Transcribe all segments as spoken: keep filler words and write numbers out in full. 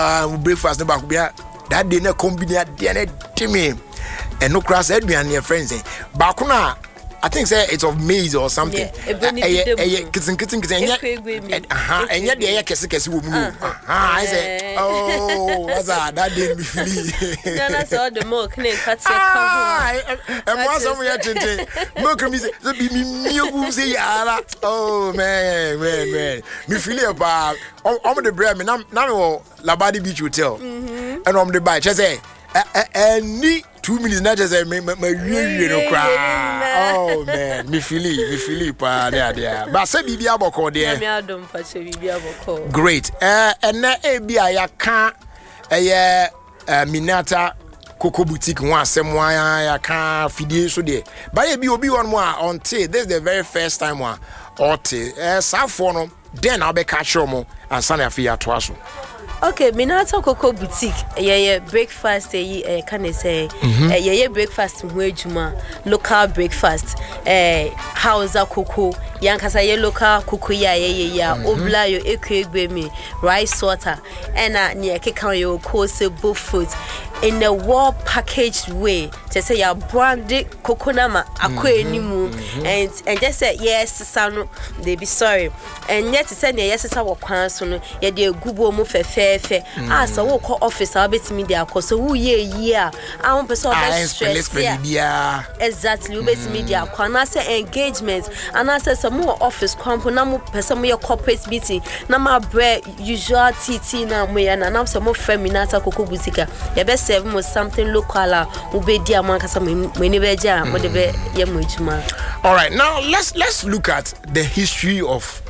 breakfast no back bia that day na combine dey na timi and no cross aduan near friends back na I think say it's of maize or something. Eh eh kitchen kitchen kitchen enya aha enya dey eye kese kese wo mu. Aha I say oh what's that that day me feel. No na so the milk na cut say come. E mo so mo ya tente. Milk me say so be me miegu say yara. Oh man man man. Me feel e ba om the bread me na na me wo Labadi Beach Hotel. And om the buy say any two minutes not just me me you know cry. Oh man, me feel it, me feel it pa there there. But say bibi aboko there. Me adom pa say bibi aboko. Great. Eh and na e bia ya kan eh Minata Cocoa Boutique one asem one ya kan fidie so there. But e bi obi one more until this is the very first time one ote eh safo no then I be catch mo and san afia to aso. Okay, Minata Cocoa Boutique. Yeah, yeah, breakfast. Eh, can I say? Yeah, yeah, breakfast. Mwejuma, local breakfast. Eh, Hausa cocoa. Yankasa ye local cocoa. Yeah, yeah, yeah, yeah. Obla yo ekwe me rice water. Ena ni ekeka yo kose both foods in the well packaged way. Just say ya branded coconut ma akwe nimu and and just say yes, sanu. They be sorry. And yet to say yes, sa wakwan so no. Yeah, they gubo mu fefe. Ah, so wo call office I bet me there cause so wo ye year I want person be stress yeah exactly we bet me there kwa na say engagement and I say some more office kwampo na mo person me corporate meeting na ma bre usual tt na mo ya na na some more Minata Cocoa Boutique ya be serve mo something local wo be dia man kasa mo ni be ja mo de be ye mo ejuma. All right, now let's let's look at the history of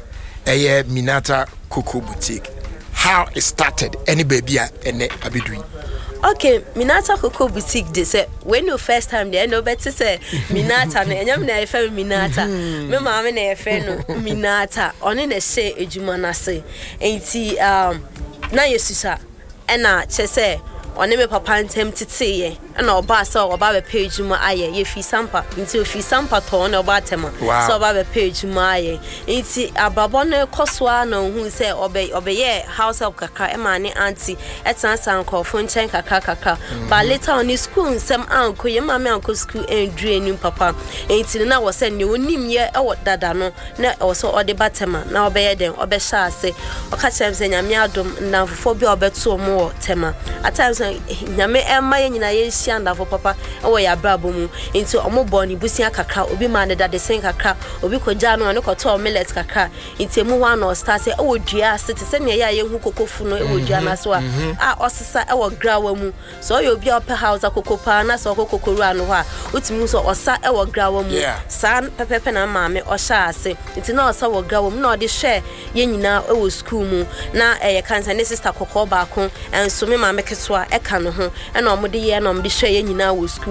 a Minata Cocoa Boutique. How it started, any baby and abidui. Okay, Minata Cocoa Boutique. They say when you first time there, no better say Minata. Me, I'm na efe Minata. Me mama na efe no Minata. Oni na say ejuma na say. Enti um na yesusa. Ena chese. Oni me papa ntem tete ye. Ena oba so oba be page mu aye ye fi sampa. Nti o fi sampa to na oba tema. So oba be page mu aye. Nti ababo no koswa na hu se obe obe ye house help kakra e ma ne auntie etan san kofo nchen kakra kakra. But later on school nsem anko ye ma me anko school endru enim papa. Nti na wo se ne onim ye e wo dada no na wo so ode batema na obe ye den obe sha ase. Oka chem se nyame adom na fofo bi obeto mo tema. At times nyame emma ye nyina ye shanda for papa e wo ya brabo mu nti omo boni busia kakra obi ma ne dade sen kakra obi koja no ne koto millet kakra nti mu wa no start e wo dua sete se ne ya ye hu kokofu no e wo dua na so a a osesa e wo grawa mu so yo obi ope house kokopa na so kokokoro anu ho a utimi so osa e wo grawa mu san pepepe na ma me o sha ase nti na osa wo grawa mu na odi hwe ye nyina e wo school mu na e ye kansa ne sister kokko ba ko enso me ma me kesoa e ka no ho e na omode ye na omode hwe ye nyina wo school